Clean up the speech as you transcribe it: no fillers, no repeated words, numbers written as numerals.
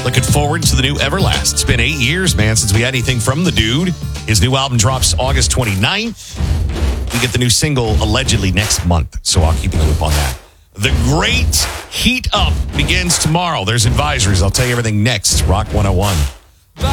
Looking forward to the new Everlast. It's been 8 years, man, since we had anything from the dude. His new album drops August 29th. We get the new single allegedly next month, so I'll keep you in the loop on that. The Great Heat Up begins tomorrow. There's advisories. I'll tell you everything next. Rock 101.